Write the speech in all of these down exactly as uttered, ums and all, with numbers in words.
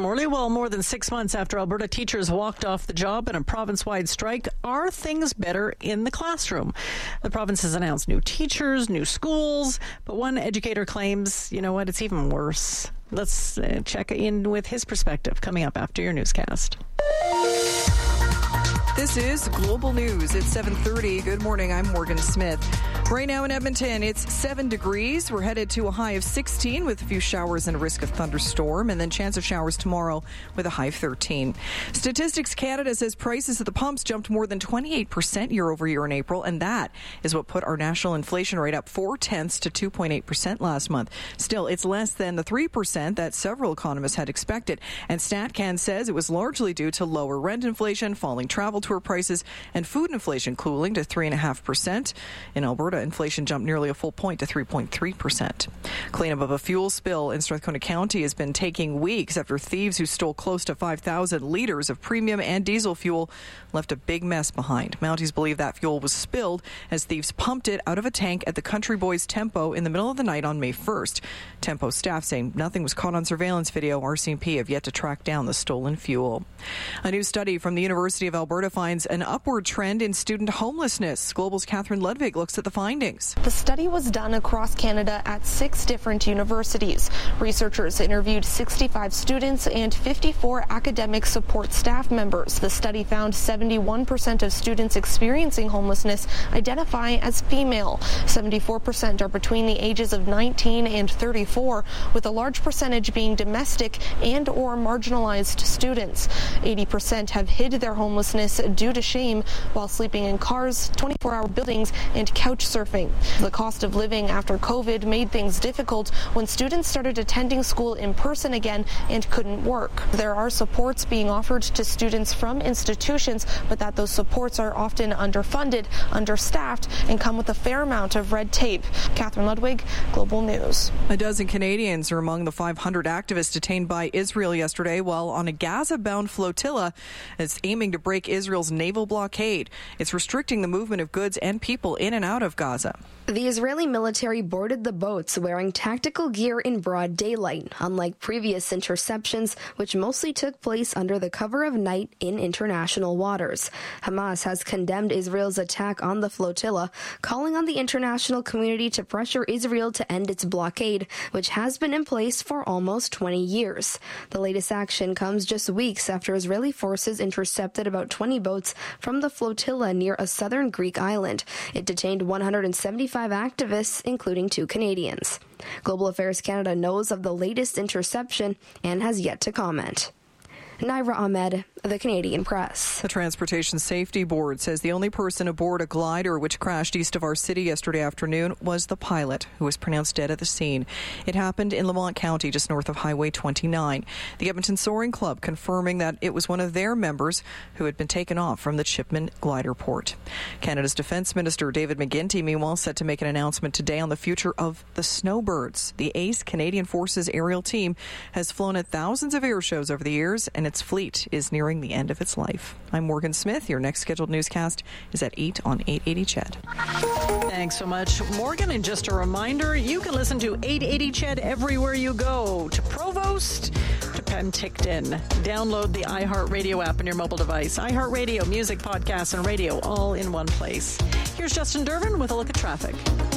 Morley. Well, more than six months after Alberta teachers walked off the job in a province-wide strike, are things better in the classroom? The province has announced new teachers, new schools, but one educator claims, you know what, it's even worse. Let's uh, check in with his perspective coming up after your newscast. This is Global News at seven thirty. Good morning, I'm Morgan Smith. Right now in Edmonton, it's seven degrees. We're headed to a high of sixteen with a few showers and a risk of thunderstorm, and then chance of showers tomorrow with a high of thirteen. Statistics Canada says prices at the pumps jumped more than twenty-eight percent year over year in April, and that is what put our national inflation rate up four tenths to two point eight percent last month. Still, it's less than the three percent that several economists had expected, and StatCan says it was largely due to lower rent inflation, falling travel tour prices, and food inflation cooling to three point five percent. In Alberta, inflation jumped nearly a full point to three point three percent. Cleanup of a fuel spill in Strathcona County has been taking weeks after thieves who stole close to five thousand litres of premium and diesel fuel left a big mess behind. Mounties believe that fuel was spilled as thieves pumped it out of a tank at the Country Boys Tempo in the middle of the night on May first. Tempo staff saying nothing was caught on surveillance video. R C M P have yet to track down the stolen fuel. A new study from the University of Alberta finds an upward trend in student homelessness. Global's Catherine Ludwig looks at the findings. The study was done across Canada at six different universities. Researchers interviewed sixty-five students and fifty-four academic support staff members. The study found seventy-one percent of students experiencing homelessness identify as female. seventy-four percent are between the ages of nineteen and thirty-four, with a large percentage being domestic and or marginalized students. eighty percent have hid their homelessness due to shame while sleeping in cars, twenty-four hour buildings, and couch surfing. The cost of living after COVID made things difficult when students started attending school in person again and couldn't work. There are supports being offered to students from institutions, but that those supports are often underfunded, understaffed, and come with a fair amount of red tape. Catherine Ludwig, Global News. A dozen Canadians are among the five hundred activists detained by Israel yesterday while on a Gaza-bound flotilla that's aiming to break Israel's naval blockade. It's restricting the movement of goods and people in and out of Gaza. The Israeli military boarded the boats wearing tactical gear in broad daylight, unlike previous interceptions, which mostly took place under the cover of night in international waters. Hamas has condemned Israel's attack on the flotilla, calling on the international community to pressure Israel to end its blockade, which has been in place for almost twenty years. The latest action comes just weeks after Israeli forces intercepted about twenty boats from the flotilla near a southern Greek island. It detained one hundred seventy-five activists, including two Canadians. Global Affairs Canada knows of the latest interception and has yet to comment. Naira Ahmed, The Canadian Press. The Transportation Safety Board says the only person aboard a glider which crashed east of our city yesterday afternoon was the pilot, who was pronounced dead at the scene. It happened in Lamont County, just north of Highway twenty-nine. The Edmonton Soaring Club confirming that it was one of their members who had been taken off from the Chipman glider port. Canada's Defence Minister David McGuinty, meanwhile, set to make an announcement today on the future of the Snowbirds. The ACE Canadian Forces aerial team has flown at thousands of air shows over the years, and its fleet is nearing the end of its life. I'm Morgan Smith. Your next scheduled newscast is at eight on eight eighty C H E D. Thanks so much, Morgan. And just a reminder, you can listen to eight eighty C H E D everywhere you go, to Provost, to Penticton. Download the iHeartRadio app on your mobile device. iHeartRadio, music, podcasts, and radio all in one place. Here's Justin Durbin with a look at traffic.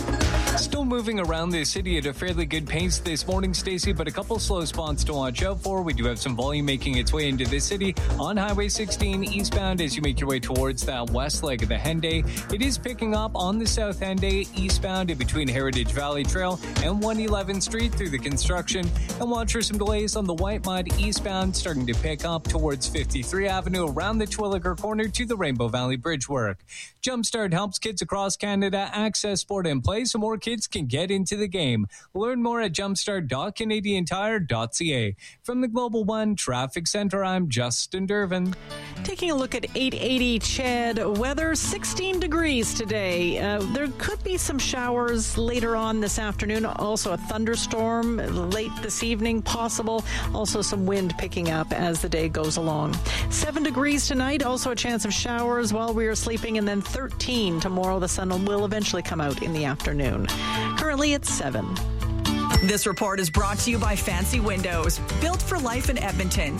Still moving around the city at a fairly good pace this morning, Stacey, but a couple slow spots to watch out for. We do have some volume making its way into the city on Highway sixteen eastbound as you make your way towards that west leg of the Henday. It is picking up on the South Henday eastbound in between Heritage Valley Trail and one eleventh Street through the construction. And watch for some delays on the White Mud eastbound, starting to pick up towards fifty-three Avenue around the Twilliger corner to the Rainbow Valley Bridge work. Jumpstart helps kids across Canada access sport and play so more kids can get into the game. Learn more at jumpstart dot canadian tire dot c a. From the Global One Traffic Center, I'm Justin Durbin. Taking a look at eight eighty C H E D weather, sixteen degrees today. Uh, there could be some showers later on this afternoon. Also a thunderstorm late this evening possible. Also some wind picking up as the day goes along. Seven degrees tonight. Also a chance of showers while we are sleeping. And then thirteen tomorrow. The sun will eventually come out in the afternoon. Currently it's seven. This report is brought to you by Fancy Windows, built for life in Edmonton.